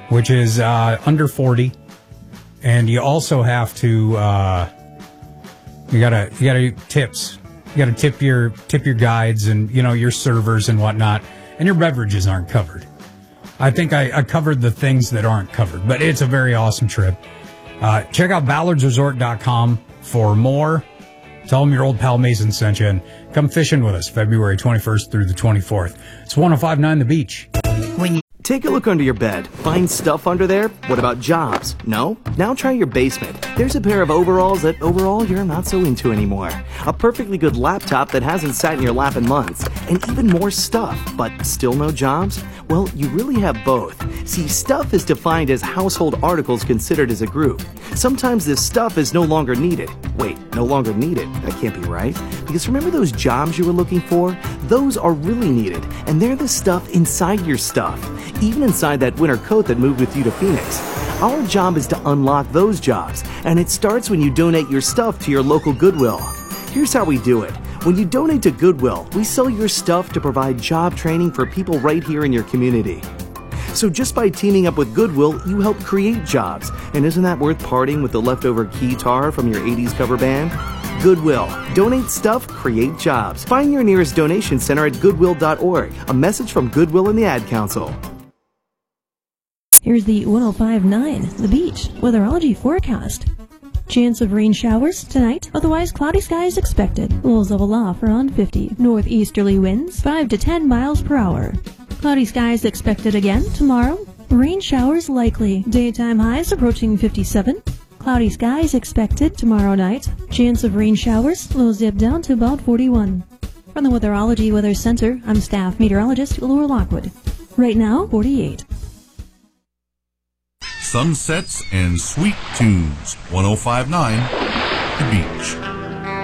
which is under 40. And you also have to, you gotta tips. You gotta tip your guides and, your servers and whatnot. And your beverages aren't covered. I think I covered the things that aren't covered, but it's a very awesome trip. Check out ballardsresort.com for more. Tell them your old pal Mason sent you, and come fishing with us February 21st through the 24th. It's 105.9 The Beach. Take a look under your bed. Find stuff under there? What about jobs? No? Now try your basement. There's a pair of overalls that overall you're not so into anymore. A perfectly good laptop that hasn't sat in your lap in months. And even more stuff, but still no jobs? Well, you really have both. See, stuff is defined as household articles considered as a group. Sometimes this stuff is no longer needed. Wait, no longer needed? That can't be right. Because remember those jobs you were looking for? Those are really needed, and they're the stuff inside your stuff. Even inside that winter coat that moved with you to Phoenix. Our job is to unlock those jobs, and it starts when you donate your stuff to your local Goodwill. Here's how we do it. When you donate to Goodwill, we sell your stuff to provide job training for people right here in your community. So just by teaming up with Goodwill, you help create jobs. And isn't that worth parting with the leftover keytar from your 80s cover band? Goodwill. Donate stuff, create jobs. Find your nearest donation center at goodwill.org. A message from Goodwill and the Ad Council. Here's the 105.9 The Beach weatherology forecast. Chance of rain showers tonight, otherwise cloudy skies expected. Lows level off around 50. Northeasterly winds 5 to 10 miles per hour. Cloudy skies expected again tomorrow. Rain showers likely. Daytime highs approaching 57. Cloudy skies expected tomorrow night. Chance of rain showers. Lows dip down to about 41. From the Weatherology Weather Center, I'm staff meteorologist Laura Lockwood. Right now, 48. Sunsets and sweet tunes. 105.9 The Beach.